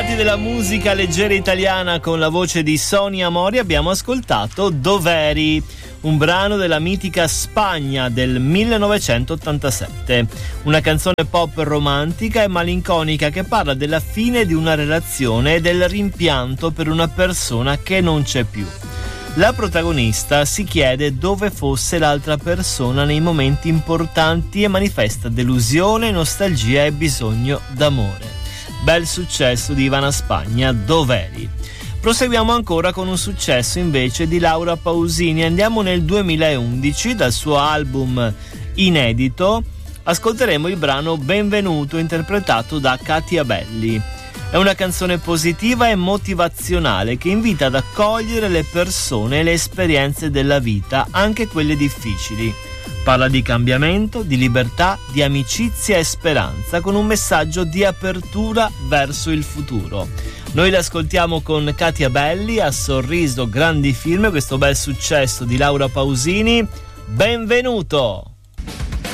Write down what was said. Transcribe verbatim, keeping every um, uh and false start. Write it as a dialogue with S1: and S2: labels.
S1: amanti della musica leggera italiana con la voce di Sonia Mori abbiamo ascoltato Dov'eri, un brano della mitica Spagna del millenovecentottantasette, una canzone pop romantica e malinconica che parla della fine di una relazione e del rimpianto per una persona che non c'è più. La protagonista si chiede dove fosse l'altra persona nei momenti importanti e manifesta delusione, nostalgia e bisogno d'amore. Bel successo di Ivana Spagna, Dov'eri. Proseguiamo ancora con un successo invece di Laura Pausini. Andiamo nel duemilaundici, dal suo album inedito ascolteremo il brano Benvenuto, interpretato da Katia Belli. È una canzone positiva e motivazionale che invita ad accogliere le persone e le esperienze della vita, anche quelle difficili. Parla di cambiamento, di libertà, di amicizia e speranza, con un messaggio di apertura verso il futuro. Noi l'ascoltiamo con Katia Belli, a Sorriso Grandi Film, questo bel successo di Laura Pausini. Benvenuto!